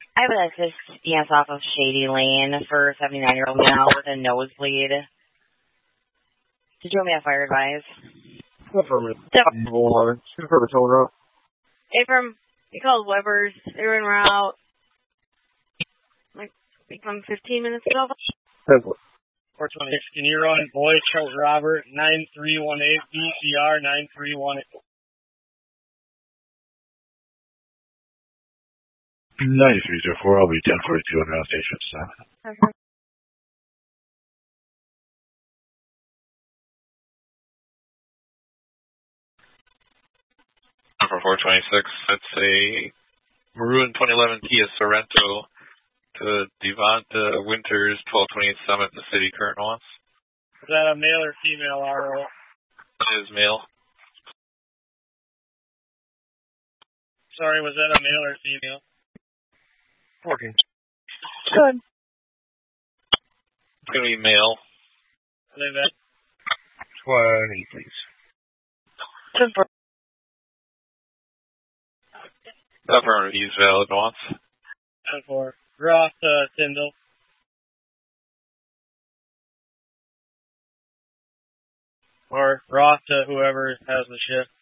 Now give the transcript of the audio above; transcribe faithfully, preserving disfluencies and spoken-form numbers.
I have an assist yes off of Shady Lane for a seventy-nine-year-old male with a nosebleed. Did you want me to fire advise? Affirmative. Yep. Affirmative. Tone route. Abram, you called Weber's. They were en route. Like, become fifteen minutes ago. Template. four twenty-six, can you run Boy Scout Robert nine three one eight B C R nine three one eight? ninety-three zero four, I'll be ten forty-two on round station. Okay. Number four twenty-six, that's a maroon twenty eleven Kia Sorrento to Devonta Winters, twelve twenty-eight Summit in the city, current wants. Is that a male or female R O? It is male. Sorry, was that a male or female? fourteen. Good. It's going to be male. Leave that. twenty, please. Good for Affirmative, he's valid wants. ten four. Ross uh, Tyndall. Or Ross to whoever has the shift.